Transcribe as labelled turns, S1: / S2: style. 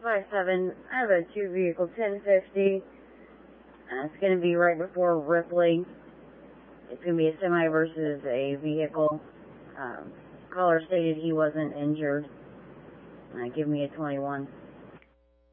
S1: 557. I have a 2-vehicle 1050. It's going to be right before Ripley. It's going to be a semi versus a vehicle. Caller stated he wasn't injured. Give me a 21.